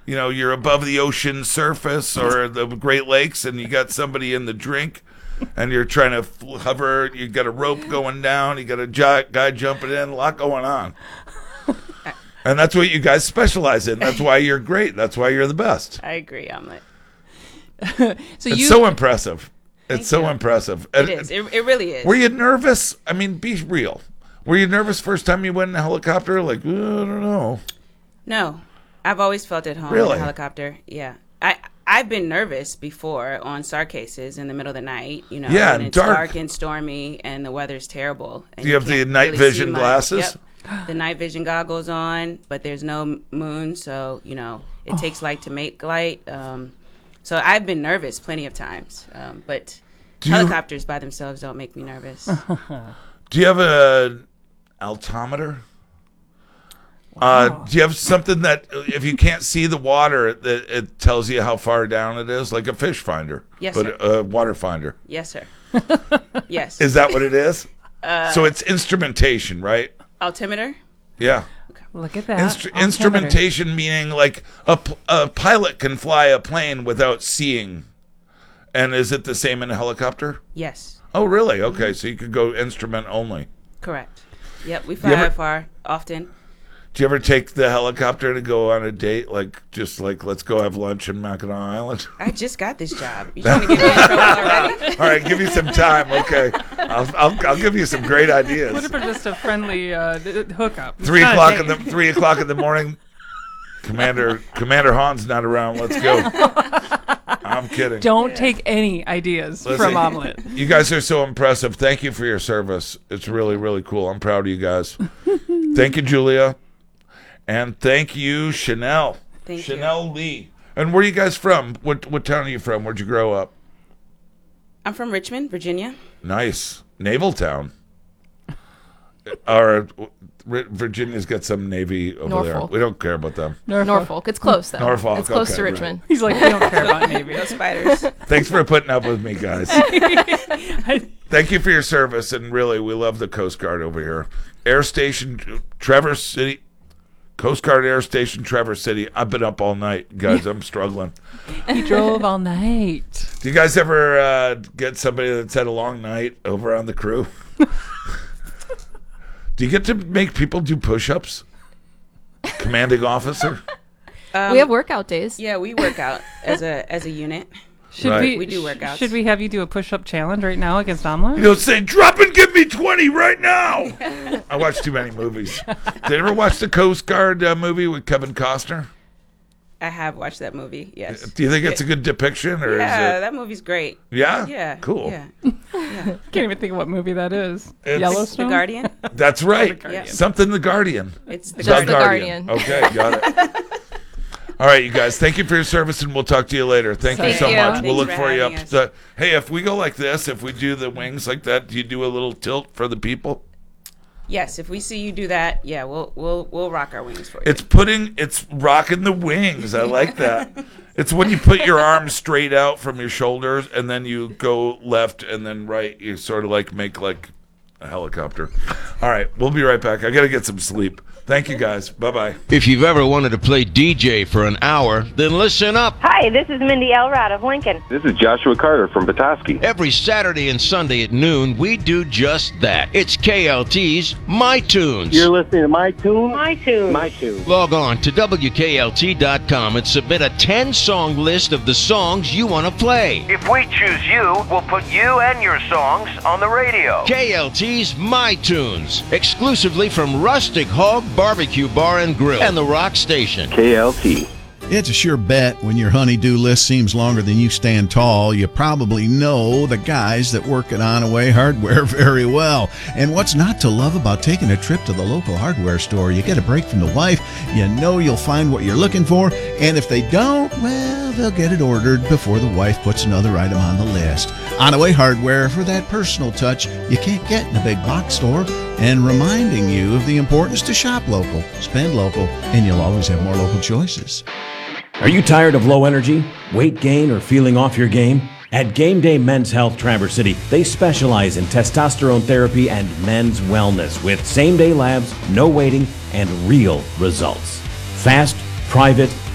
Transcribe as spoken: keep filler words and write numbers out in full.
you know, you're above the ocean surface or the Great Lakes, and you got somebody in the drink, and you're trying to hover. You got a rope going down. You got a guy jumping in. A lot going on. And that's what you guys specialize in. That's why you're great. That's why you're the best. I agree, Omelet. so it's you, so impressive. Thank It's so you. impressive. It is. It, it really is. Were you nervous? I mean, be real. Were you nervous first time you went in a helicopter? Like, uh, I don't know. No. I've always felt at home Really? in a helicopter. Yeah. I, I've been nervous before on SAR cases in the middle of the night, you know, Yeah, when it's dark. dark and stormy and the weather's terrible. And Do you have the can't night really vision see much. glasses? Yep. The night vision goggles on, but there's no m- moon, so, you know, it Oh. takes light to make light. Um, so I've been nervous plenty of times, um, but Do you- helicopters by themselves don't make me nervous. Do you have a altimeter? Uh, do you have something that if you can't see the water, that it tells you how far down it is, like a fish finder? Yes, but sir. a water finder. Yes, sir. Yes. Is that what it is? Uh, so it's instrumentation, right? Altimeter? Yeah. Look at that. Instru- Altimeter. instrumentation meaning like a, p- a pilot can fly a plane without seeing. And is it the same in a helicopter? Yes. Oh, really? Okay, so you could go instrument only. Correct. Yep, we fly You ever- far often. Do you ever take the helicopter to go on a date? Like, just like, let's go have lunch in Mackinac Island? I just got this job. You trying to get me in trouble already? All right, give me some time, okay? I'll, I'll, I'll give you some great What ideas. if it's just a friendly uh, d- d- hookup? It's Three not a o'clock in the date. three o'clock in the morning. Commander Commander Han's not around. Let's go. I'm kidding. Don't take any ideas Listen, from Omelet. You guys are so impressive. Thank you for your service. It's really, really cool. I'm proud of you guys. Thank you, Julia. And thank you, Chanel. Thank Chanel Lee. And where are you guys from? What what town are you from? Where'd you grow up? I'm from Richmond, Virginia. Nice. Naval town. Or Virginia's got some Navy over Norfolk. there. We don't care about them. Norfolk. It's close, though. Norfolk, It's close okay, to right. Richmond. He's like, we don't care about Navy. No spiders. Thanks for putting up with me, guys. Thank you for your service, and really, we love the Coast Guard over here. Air Station, Traverse City, Coast Guard Air Station, Traverse City. I've been up all night, guys. I'm struggling. He drove all night. Do you guys ever uh, get somebody that's had a long night over on the crew? Do you get to make people do push-ups? Commanding officer? Um, we have workout days. Yeah, we work out as a as a unit. Should Right. we? We do sh- workouts. Should we have you do a push-up challenge right now against Omelet? You know, say, drop and give me twenty right now. I watch too many movies. Did you ever watch the Coast Guard uh, movie with Kevin Costner? I have watched that movie. Yes. Do you think it's a good depiction, or Yeah, is it? that movie's great. Yeah. Yeah. Cool. Yeah. Can't even think of what movie that is. It's- Yellowstone. The Guardian. That's right. Guardian. Something the Guardian. It's the Just Guardian. the Okay, got it. All right, you guys. Thank you for your service, and we'll talk to you later. Thank, you Thank so you. much. We'll Thanks look for for you up. having us. To, hey, if we go like this, if we do the wings like that, do you do a little tilt for the people? Yes, if we see you do that, yeah, we'll we'll we'll rock our wings for you. It's putting, it's rocking the wings. I like that. It's when you put your arms straight out from your shoulders, and then you go left and then right. You sort of like make like a helicopter. All right, we'll be right back. I got to get some sleep. Thank you, guys. Bye-bye. If you've ever wanted to play D J for an hour, then listen up. Hi, this is Mindy Elrod of Lincoln. This is Joshua Carter from Petoskey. Every Saturday and Sunday at noon, we do just that. It's K L T's My Tunes. You're listening to My Tune? My tune. My Tune. Log on to W K L T dot com and submit a ten-song list of the songs you want to play. If we choose you, we'll put you and your songs on the radio. K L T's My Tunes, exclusively from Rustic Hog Barbecue Bar and Grill and the Rock Station. K L T. It's a sure bet when your honey-do list seems longer than you stand tall. You probably know the guys that work at Onaway Hardware very well. And what's not to love about taking a trip to the local hardware store? You get a break from the wife, you know you'll find what you're looking for, and if they don't, well, they'll get it ordered before the wife puts another item on the list. Onaway Hardware for that personal touch you can't get in a big box store, and reminding you of the importance to shop local, spend local, and you'll always have more local choices. Are you tired of low energy, weight gain, or feeling off your game? At Game Day Men's Health Traverse City, they specialize in testosterone therapy and men's wellness with same-day labs, no waiting, and real results. Fast, private,